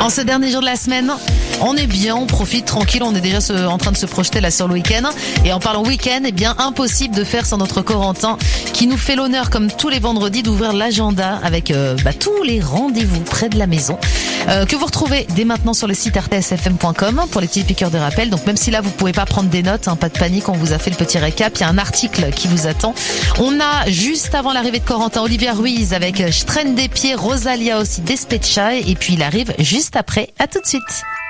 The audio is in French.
En ce dernier jour de la semaine, on est bien, on profite tranquille, on est déjà en train de se projeter là sur le week-end. Et en parlant week-end, eh bien impossible de faire sans notre Corentin qui nous fait l'honneur, comme tous les vendredis, d'ouvrir l'agenda avec tous les rendez-vous près de la maison que vous retrouvez dès maintenant sur le site rtsfm.com pour les petits piqueurs de rappel. Donc même si là vous pouvez pas prendre des notes, pas de panique, on vous a fait le petit récap. Il y a un article qui vous attend. On a juste avant l'arrivée de Corentin, Olivia Ruiz avec Stren des pieds, Rosalia aussi Despecha, et puis il arrive juste après. À tout de suite.